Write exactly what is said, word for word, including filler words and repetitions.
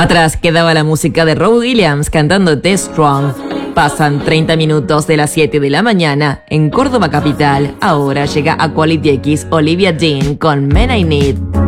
Atrás quedaba la música de Robbie Williams cantando The Strong. Pasan treinta minutos de las siete de la mañana en Córdoba capital. Ahora llega a Quality X Olivia Dean con Men I Need.